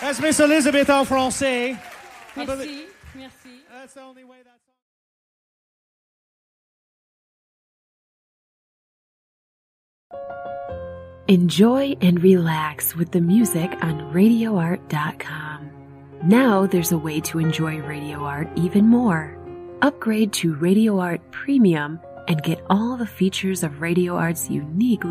That's Miss Elizabeth en français. Merci, merci. That's the only way that Enjoy and relax with the music on RadioArt.com. Now there's a way to enjoy Radio Art even more. Upgrade to Radio Art Premium and get all the features of Radio Art's unique